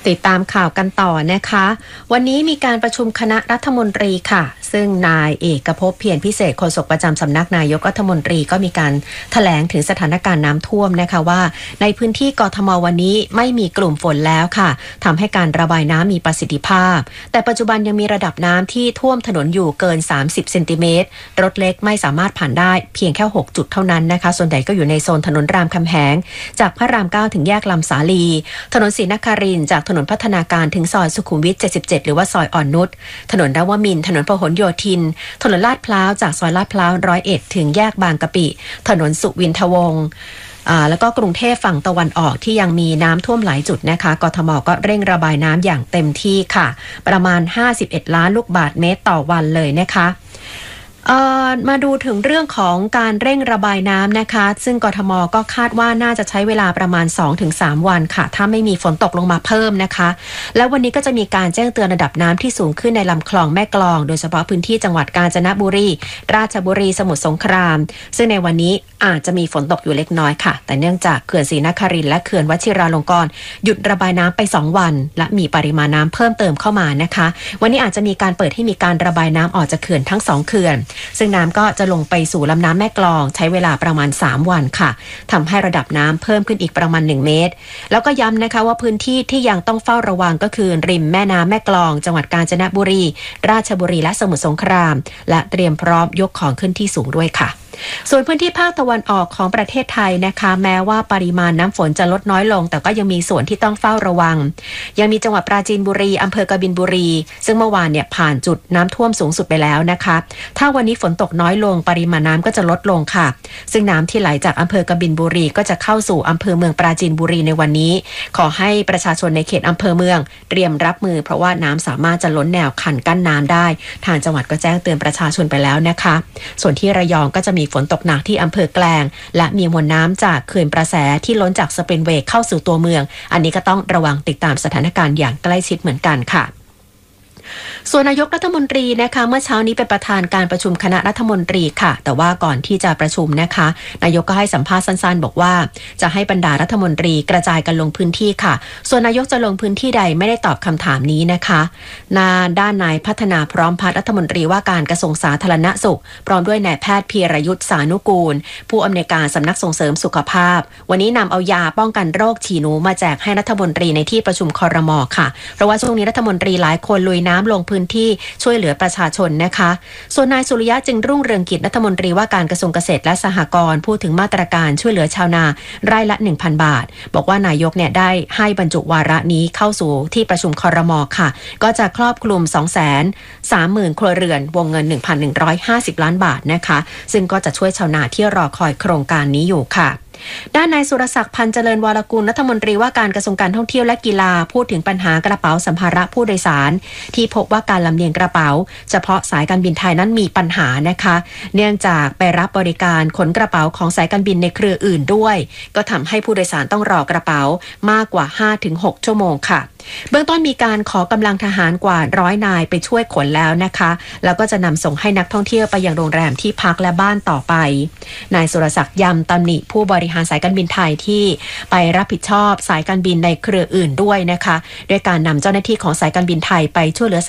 ติดตามข่าวกันต่อนะคะวันนี้มีการประชุมคณะรัฐมนตรีค่ะซึ่งนายเอกภพเพียรพิเศษโฆษกประจำสำนักนายกรัฐมนตรีก็มีการแถลงถึงสถานการณ์น้ำท่วมนะคะว่าในพื้นที่กทมวันนี้ไม่มีกลุ่มฝนแล้วค่ะทำให้การระบายน้ำมีประสิทธิภาพแต่ปัจจุบันยังมีระดับน้ำที่ท่วมถนนอยู่เกิน30เซนติเมตรรถเล็กไม่สามารถผ่านได้เพียงแค่6จุดเท่านั้นนะคะส่วนใหญ่ก็อยู่ในโซนถนนรามคำแหงจากพระราม9ถึงแยกลำสาลีถนนศรีนครินทร์จากถนนพัฒนาการถึงซอยสุขุมวิท77หรือว่าซอยอ่อนนุชถนนนวมินทร์ถนนพหลโยธินถนนลาดพร้าวจากซอยลาดพร้าว101ถึงแยกบางกะปิถนนสุวินทวงศ์แล้วก็กรุงเทพฝั่งตะวันออกที่ยังมีน้ำท่วมหลายจุดนะคะกทมก็เร่งระบายน้ำอย่างเต็มที่ค่ะประมาณ51ล้านลูกบาศก์เมตรต่อวันเลยนะคะมาดูถึงเรื่องของการเร่งระบายน้ำนะคะซึ่งกทมก็คาดว่าน่าจะใช้เวลาประมาณ 2-3 วันค่ะถ้าไม่มีฝนตกลงมาเพิ่มนะคะแล้ววันนี้ก็จะมีการแจ้งเตือนระดับน้ำที่สูงขึ้นในลำคลองแม่กลองโดยเฉพาะพื้นที่จังหวัดกาญจนบุรีราชบุรีสมุทรสงครามซึ่งในวันนี้อาจจะมีฝนตกอยู่เล็กน้อยค่ะแต่เนื่องจากเขื่อนศรีนครินทร์และเขื่อนวชิราลงกรณ์หยุดระบายน้ำไป2วันและมีปริมาณน้ำเพิ่มเติมเข้ามานะคะวันนี้อาจจะมีการเปิดให้มีการระบายน้ำออกจากเขื่อนทั้ง2เขื่อนซึ่งน้ำก็จะลงไปสู่ลำน้ำแม่กลองใช้เวลาประมาณ3วันค่ะทำให้ระดับน้ำเพิ่มขึ้นอีกประมาณ1เมตรแล้วก็ย้ำนะคะว่าพื้นที่ที่ยังต้องเฝ้าระวังก็คือริมแม่น้ำแม่กลองจังหวัดกาญจนบุรีราชบุรีและสมุทรสงครามและเตรียมพร้อมยกของขึ้นที่สูงด้วยค่ะส่วนพื้นที่ภาคตะวันออกของประเทศไทยนะคะแม้ว่าปริมาณน้ำฝนจะลดน้อยลงแต่ก็ยังมีส่วนที่ต้องเฝ้าระวังยังมีจังหวัดปราจีนบุรีอำเภอกบินบุรีซึ่งเมื่อวานเนี่ยผ่านจุดน้ำท่วมสูงสุดไปแล้วนะคะถ้าวันนี้ฝนตกน้อยลงปริมาณน้ำก็จะลดลงค่ะซึ่งน้ำที่ไหลจากอำเภอกบินบุรีก็จะเข้าสู่อำเภอเมืองปราจีนบุรีในวันนี้ขอให้ประชาชนในเขตอำเภอเมืองเตรียมรับมือเพราะว่าน้ำสามารถจะล้นแนวคันกั้นน้ำได้ทางจังหวัดก็แจ้งเตือนประชาชนไปแล้วนะคะส่วนที่ระยองก็จะมีฝนตกหนักที่อำเภอแกลงและมีมวลน้ำจากเขื่อนประแสที่ล้นจากสเปนเวย์เข้าสู่ตัวเมืองอันนี้ก็ต้องระวังติดตามสถานการณ์อย่างใกล้ชิดเหมือนกันค่ะส่วนนายกรัฐมนตรีนะคะเมื่อเช้านี้เป็นประธานการประชุมคณะรัฐมนตรีค่ะแต่ว่าก่อนที่จะประชุมนะคะนายกก็ให้สัมภาษณ์สั้นๆบอกว่าจะให้บรรดารัฐมนตรีกระจายกันลงพื้นที่ค่ะส่วนนายกจะลงพื้นที่ใดไม่ได้ตอบคำถามนี้นะคะด้านนายพัฒนาพร้อมพัฒน์รัฐมนตรีว่าการกระทรวงสาธารณสุขพร้อมด้วยนายแพทย์พีรยุทธสานุกูลผู้อำนวยการสำนักส่งเสริมสุขภาพวันนี้นำเอายาป้องกันโรคฉี่หนูมาแจกให้รัฐมนตรีในที่ประชุมครม.ค่ะเพราะว่าช่วงนี้รัฐมนตรีหลายคนลุยน้ำลงพื้นที่ช่วยเหลือประชาชนนะคะส่วนนายสุริยะจึงรุ่งเรืองกิจรัฐมนตรีว่าการกระทรวงเกษตรและสหกรณ์พูดถึงมาตรการช่วยเหลือชาวนาไร่ละ 1,000 บาทบอกว่านายกเนี่ยได้ให้บรรจุวาระนี้เข้าสู่ที่ประชุมครม.ค่ะก็จะครอบคลุม 230,000 ครัวเรือนวงเงิน 1,150 ล้านบาทนะคะซึ่งก็จะช่วยชาวนาที่รอคอยโครงการนี้อยู่ค่ะด้านนายสุรศักดิ์พันธ์เจริญวรกุลรัฐมนตรีว่าการกระทรวงการท่องเที่ยวและกีฬาพูดถึงปัญหากระเป๋าสัมภาระผู้โดยสารที่พบว่าการลำเลียงกระเป๋าเฉพาะสายการบินไทยนั้นมีปัญหานะคะเนื่องจากไปรับบริการขนกระเป๋าของสายการบินในเครืออื่นด้วยก็ทำให้ผู้โดยสารต้องรอกระเป๋ามากกว่า 5-6 ชั่วโมงค่ะเบื้องต้นมีการขอกำลังทหารกว่า100นายไปช่วยขนแล้วนะคะแล้วก็จะนำส่งให้นักท่องเที่ยวไปยังโรงแรมที่พักและบ้านต่อไปนายสุรศักดิ์ย้ำตำหนิผู้บริหารสายการบินไทยที่ไปรับผิดชอบสายการบินในเครืออื่นด้วยนะคะด้วยการนำเจ้าหน้าที่ของสายการบินไทยไปช่วยเหลือ